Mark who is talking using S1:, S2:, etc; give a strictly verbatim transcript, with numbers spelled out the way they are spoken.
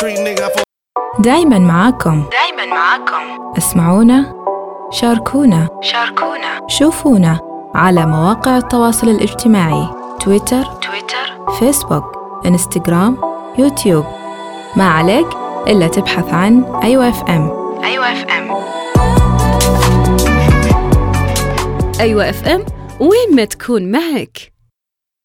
S1: دايما معاكم دايما معاكم اسمعونا، شاركونا شاركونا شوفونا على مواقع التواصل الاجتماعي تويتر تويتر فيسبوك انستغرام يوتيوب. ما عليك إلا تبحث عن أيوة اف ام. أيوة اف ام
S2: أيوة اف ام، وين ما تكون معك.